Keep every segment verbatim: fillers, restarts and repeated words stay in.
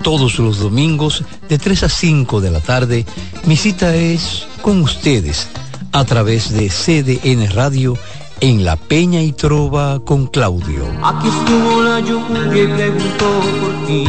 Todos los domingos de tres a cinco de la tarde, mi cita es con ustedes a través de C D N Radio en La Peña y Trova con Claudio. Aquí estuvo la lluvia y preguntó por ti.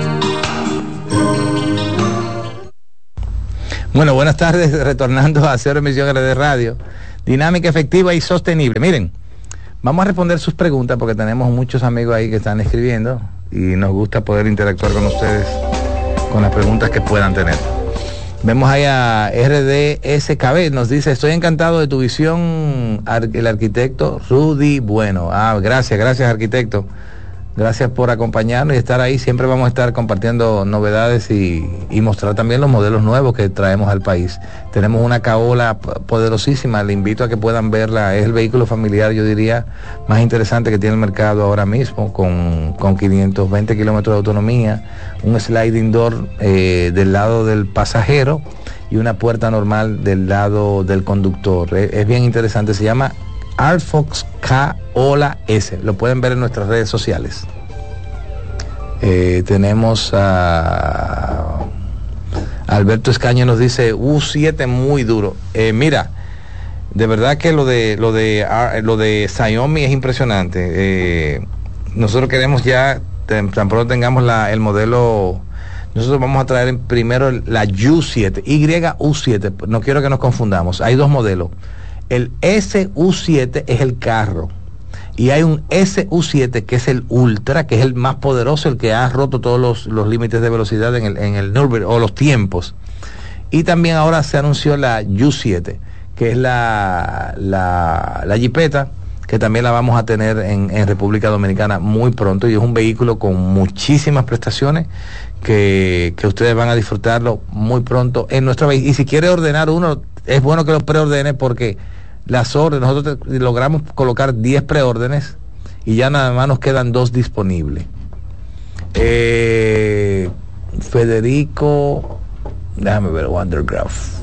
Bueno, buenas tardes, retornando a Cero Emisión R D Radio, dinámica, efectiva y sostenible. Miren, vamos a responder sus preguntas porque tenemos muchos amigos ahí que están escribiendo y nos gusta poder interactuar con ustedes con las preguntas que puedan tener. Vemos ahí a R D S K B, nos dice: estoy encantado de tu visión, el arquitecto Rudy Bueno. Ah, gracias, gracias arquitecto. Gracias por acompañarnos y estar ahí. Siempre vamos a estar compartiendo novedades y, y mostrar también los modelos nuevos que traemos al país. Tenemos una Caola poderosísima, le invito a que puedan verla. Es el vehículo familiar, yo diría, más interesante que tiene el mercado ahora mismo, con, con quinientos veinte kilómetros de autonomía, un sliding door eh, del lado del pasajero y una puerta normal del lado del conductor. Es, es bien interesante, se llama Arfox Caola S. Lo pueden ver en nuestras redes sociales. Eh, tenemos a Alberto Escaño, nos dice U siete muy duro. Eh, mira, de verdad que lo de lo de lo de Xiaomi es impresionante. Eh, nosotros queremos ya, tan pronto tengamos la, el modelo. Nosotros vamos a traer primero la U siete, Y U siete. No quiero que nos confundamos. Hay dos modelos. El S U siete es el carro y hay un S U siete que es el Ultra, que es el más poderoso, el que ha roto todos los, los límites de velocidad en el, en el Nürburgring, o los tiempos. Y también ahora se anunció la U siete, que es la, la, la jipeta, que también la vamos a tener en, en República Dominicana muy pronto, y es un vehículo con muchísimas prestaciones que, que ustedes van a disfrutarlo muy pronto en nuestro país. Y si quiere ordenar uno, es bueno que lo preordene, porque las órdenes, nosotros te, logramos colocar diez preórdenes y ya nada más nos quedan dos disponibles. Eh, Federico, déjame ver, Wandergraph.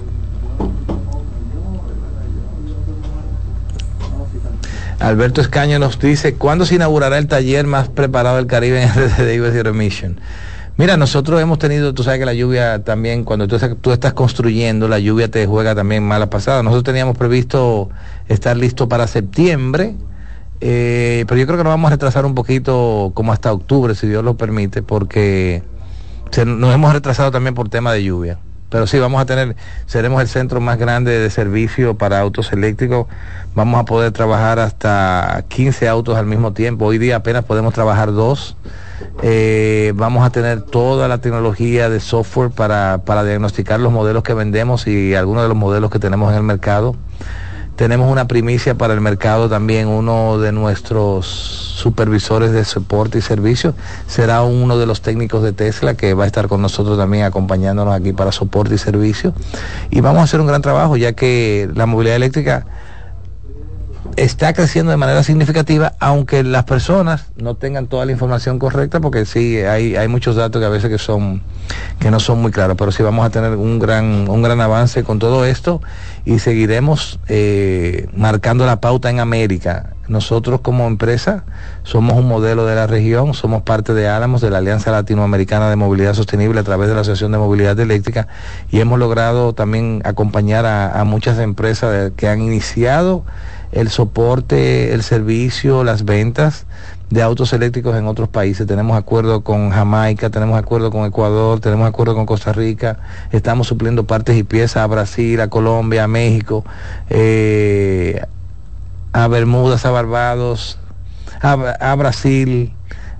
Alberto Escaño nos dice: ¿cuándo se inaugurará el taller más preparado del Caribe en R D D U Zero Emission? Mira, nosotros hemos tenido, tú sabes que la lluvia también, cuando tú, tú estás construyendo, la lluvia te juega también mala pasada. Nosotros teníamos previsto estar listo para septiembre, eh, pero yo creo que nos vamos a retrasar un poquito, como hasta octubre, si Dios lo permite, porque se, nos hemos retrasado también por tema de lluvia. Pero sí, vamos a tener, seremos el centro más grande de servicio para autos eléctricos. Vamos a poder trabajar hasta quince autos al mismo tiempo. Hoy día apenas podemos trabajar dos. Eh, vamos a tener toda la tecnología de software para, para diagnosticar los modelos que vendemos y algunos de los modelos que tenemos en el mercado. Tenemos una primicia para el mercado también. Uno de nuestros supervisores de soporte y servicio será uno de los técnicos de Tesla, que va a estar con nosotros también acompañándonos aquí para soporte y servicio. Y vamos a hacer un gran trabajo, ya que la movilidad eléctrica está creciendo de manera significativa, aunque las personas no tengan toda la información correcta, porque sí hay, hay muchos datos que a veces que son que no son muy claros, pero sí vamos a tener un gran un gran avance con todo esto y seguiremos eh, marcando la pauta en América. Nosotros como empresa somos un modelo de la región, somos parte de Álamos, de la Alianza Latinoamericana de Movilidad Sostenible, a través de la Asociación de Movilidad Eléctrica, y hemos logrado también acompañar a, a muchas empresas de, que han iniciado el soporte, el servicio, las ventas de autos eléctricos en otros países. Tenemos acuerdo con Jamaica, tenemos acuerdo con Ecuador, tenemos acuerdo con Costa Rica, estamos supliendo partes y piezas a Brasil, a Colombia, a México, eh, a Bermudas, a Barbados, a, a Brasil,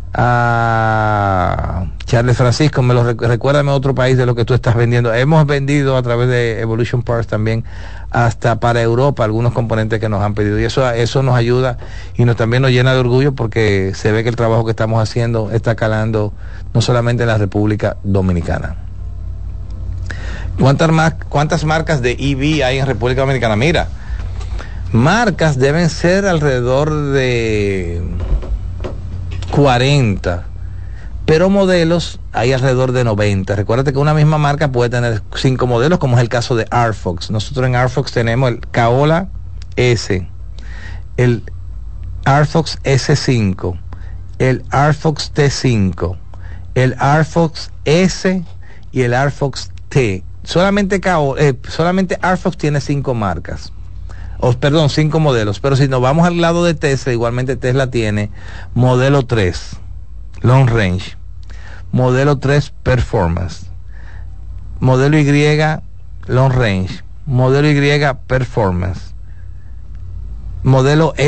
a Charles Francisco. Me lo recu- recuérdame otro país de lo que tú estás vendiendo. Hemos vendido a través de Evolution Parts también hasta para Europa algunos componentes que nos han pedido, y eso eso nos ayuda y nos también nos llena de orgullo, porque se ve que el trabajo que estamos haciendo está calando no solamente en la República Dominicana. ¿Cuántas, mar- cuántas marcas de E V hay en República Dominicana? Mira, marcas deben ser alrededor de cuarenta, pero modelos hay alrededor de noventa. Recuérdate que una misma marca puede tener cinco modelos, como es el caso de Arfox. Nosotros en Arfox tenemos el Caola S, el Arfox S cinco, el Arfox T cinco, el AirFox S y el AirFox T. Solamente, eh, solamente AirFox tiene cinco marcas. O, perdón, cinco modelos. Pero si nos vamos al lado de Tesla, igualmente Tesla tiene modelo tres, Long Range, modelo tres, Performance, modelo Y, Long Range, modelo Y, Performance, modelo